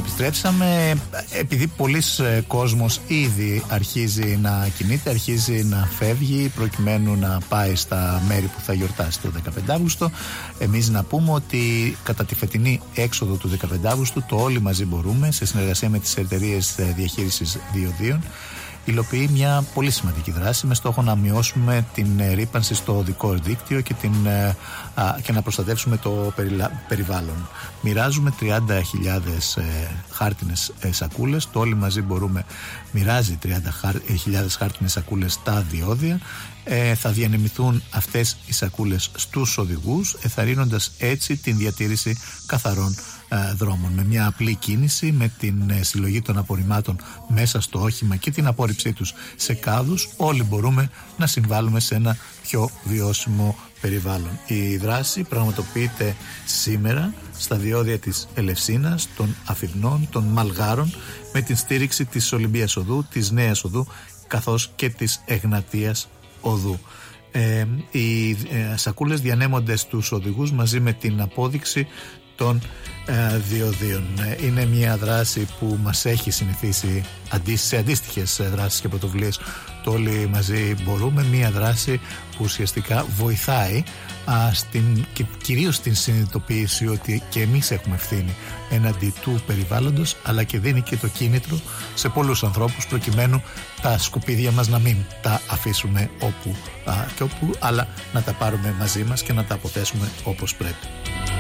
Επιστρέψαμε επειδή πολλοί κόσμος ήδη αρχίζει να κινείται, αρχίζει να φεύγει προκειμένου να πάει στα μέρη που θα γιορτάσει το 15 Αύγουστο. Εμείς να πούμε ότι κατά τη φετινή έξοδο του 15 Αύγουστου το Όλοι Μαζί Μπορούμε, σε συνεργασία με τις εταιρείες διαχείρισης διοδίων, υλοποιεί μια πολύ σημαντική δράση με στόχο να μειώσουμε την ρύπανση στο οδικό δίκτυο και να προστατεύσουμε το περιβάλλον. Μοιράζουμε 30.000 χάρτινες σακούλες. Το Όλοι Μαζί Μπορούμε μοιράζει 30.000 χάρτινες σακούλες στα διόδια. Θα διανεμηθούν αυτές οι σακούλες στους οδηγούς, εθαρρύνοντας έτσι την διατήρηση καθαρών δρόμων. Με μια απλή κίνηση, με την συλλογή των απορριμμάτων μέσα στο όχημα και την απόρριψή τους σε κάδους, όλοι μπορούμε να συμβάλλουμε σε ένα πιο βιώσιμο περιβάλλον. Η δράση πραγματοποιείται σήμερα στα διόδια της Ελευσίνας, των Αφιδνών, των Μαλγάρων, με την στήριξη της Ολυμπίας Οδού, της Νέας Οδού καθώς και της Εγνατίας Οδού. Οι σακούλες διανέμονται στους οδηγούς μαζί με την απόδειξη των διοδίων. Είναι μια δράση που μας έχει συνηθίσει σε αντίστοιχες δράσεις και πρωτοβουλίες το Όλοι Μαζί Μπορούμε. Μια δράση που ουσιαστικά βοηθάει και κυρίως στην συνειδητοποίηση ότι και εμείς έχουμε ευθύνη έναντι του περιβάλλοντος, αλλά και δίνει και το κίνητρο σε πολλούς ανθρώπους προκειμένου τα σκουπίδια μας να μην τα αφήσουμε όπου και όπου, αλλά να τα πάρουμε μαζί μας και να τα αποθέσουμε όπως πρέπει.